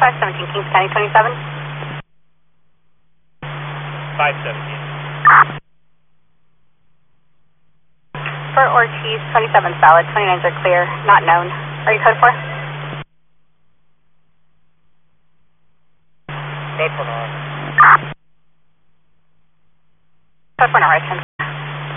517 Kings County 27. 517. For Ortiz, 27 solid, 29s are clear, not known. Are you code 4? Code for Nora. Code 4 Nora,